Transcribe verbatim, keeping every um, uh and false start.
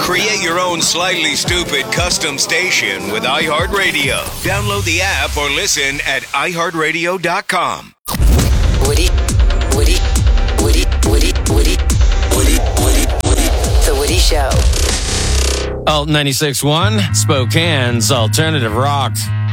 Create your own slightly stupid custom station with iHeartRadio. Download the app or listen at i heart radio dot com. Woody, Woody, Woody, Woody, Woody, Woody, Woody, Woody. The Woody Show. Alt ninety-six point one, Spokane's Alternative Rock.